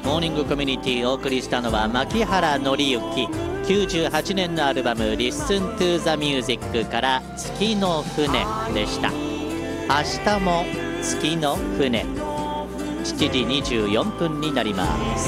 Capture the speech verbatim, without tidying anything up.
モーニングコミュニティお送りしたのは牧原紀之、きゅうじゅうはちねんのアルバム Listen to the Music から月の船でした。明日も月の船、しちじにじゅうよんぷんになります。